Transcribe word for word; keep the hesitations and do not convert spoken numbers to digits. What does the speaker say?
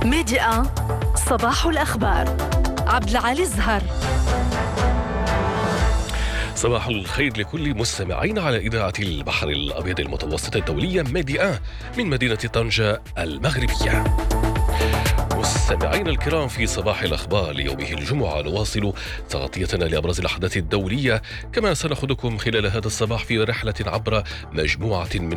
ميديا صباح الأخبار. عبد العالي الزهر. صباح الخير لكل مستمعين على إذاعة البحر الأبيض المتوسط الدولية ميديا من مدينة طنجة المغربية. مستمعين الكرام، في صباح الأخبار ليومه الجمعة نواصل تغطيتنا لأبرز الأحداث الدولية، كما سنأخذكم خلال هذا الصباح في رحلة عبر مجموعة من